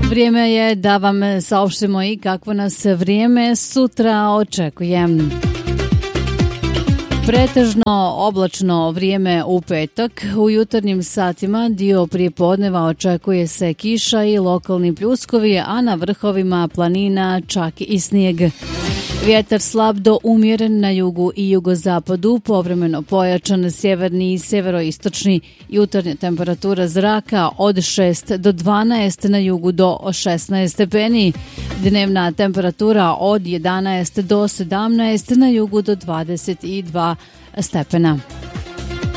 Vrijeme je da vam saopštimo i kakvo nas vrijeme sutra očekuje. Pretežno oblačno vrijeme u petak. U jutarnjim satima dio prijepodneva očekuje se kiša i lokalni pljuskovi, a na vrhovima planina čak i snijeg. Vjetar slab do umjeren na jugu i jugozapadu, povremeno pojačan sjeverni i severoistočni. Jutarnja temperatura zraka od 6 do 12, na jugu do 16 stepeni. Dnevna temperatura od 11 do 17, na jugu do 22 stepena.